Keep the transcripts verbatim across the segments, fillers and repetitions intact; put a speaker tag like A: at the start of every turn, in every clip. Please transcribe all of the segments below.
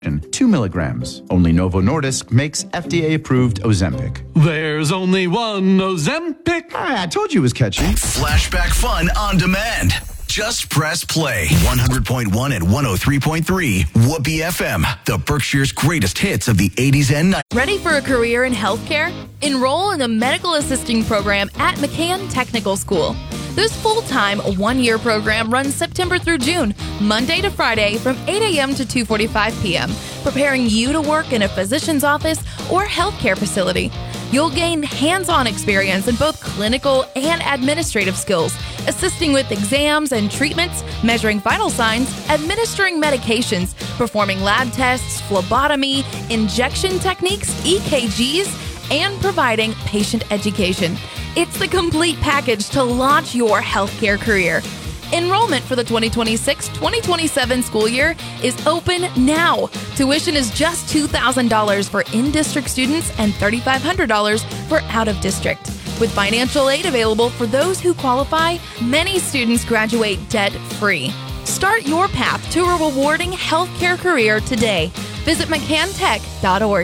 A: two milligrams. Only Novo Nordisk makes F D A-approved Ozempic.
B: There's only one Ozempic.
A: I, I told you it was catchy.
C: Flashback fun on demand. Just press play. one hundred point one and one oh three point three Whoopee F M, the Berkshire's greatest hits of the eighties and nineties.
D: Ready for a career in healthcare? Enroll in the medical assisting program at McCann Technical School. This full-time, one-year program runs September through June, Monday to Friday from eight a.m. to two forty-five p.m., preparing you to work in a physician's office or healthcare facility. You'll gain hands-on experience in both clinical and administrative skills, assisting with exams and treatments, measuring vital signs, administering medications, performing lab tests, phlebotomy, injection techniques, E K Gs, and providing patient education. It's the complete package to launch your healthcare career. Enrollment for the twenty twenty-six twenty twenty-seven school year is open now. Tuition is just two thousand dollars for in-district students and three thousand five hundred dollars for out-of-district. With financial aid available for those who qualify, many students graduate debt-free. Start your path to a rewarding healthcare career today. Visit mccann tech dot org.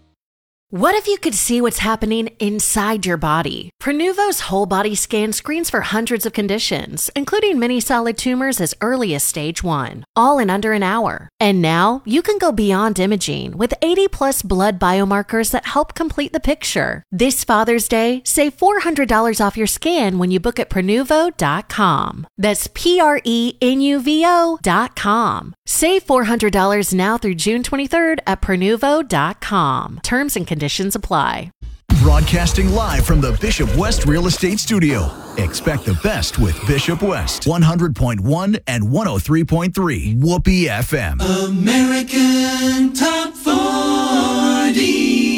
E: What if you could see what's happening inside your body? Prenuvo's whole body scan screens for hundreds of conditions, including many solid tumors as early as stage one, all in under an hour. And now you can go beyond imaging with eighty plus blood biomarkers that help complete the picture. This Father's Day, save four hundred dollars off your scan when you book at prenuvo dot com. That's P R E N U V O dot com. Save four hundred dollars now through June twenty-third at prenuvo dot com. Terms and conditions apply.
C: Broadcasting live from the Bishop West Real Estate Studio. Expect the best with Bishop West. one hundred point one and one oh three point three Whoopee F M.
F: American Top forty.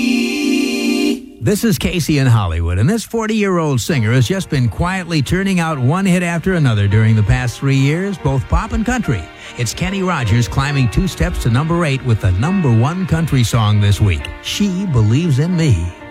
G: This is Casey in Hollywood, and this forty-year-old singer has just been quietly turning out one hit after another during the past three years, both pop and country. It's Kenny Rogers climbing two steps to number eight with the number one country song this week, She Believes in Me.